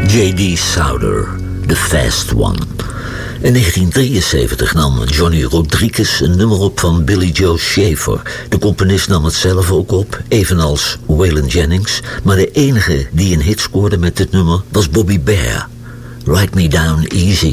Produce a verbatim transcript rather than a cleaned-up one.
J D Souther, The Fast One. In negentien drieënzeventig nam Johnny Rodriguez een nummer op van Billy Joe Shaver. De componist nam het zelf ook op, evenals Waylon Jennings. Maar de enige die een hit scoorde met dit nummer was Bobby Bare. Write Me Down Easy.